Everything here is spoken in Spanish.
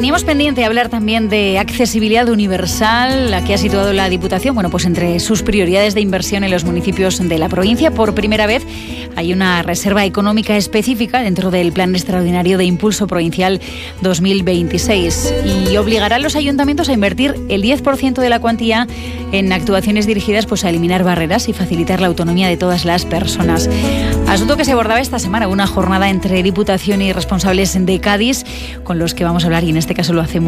Teníamos pendiente hablar también de accesibilidad universal, la que ha situado la Diputación, pues entre sus prioridades de inversión en los municipios de la provincia. Por primera vez hay una reserva económica específica dentro del Plan Extraordinario de Impulso Provincial 2026 y obligará a los ayuntamientos a invertir el 10% de la cuantía en actuaciones dirigidas a eliminar barreras y facilitar la autonomía de todas las personas. Asunto que se abordaba esta semana, una jornada entre Diputación y responsables de Cádiz, con los que vamos a hablar, y en este caso lo hacemos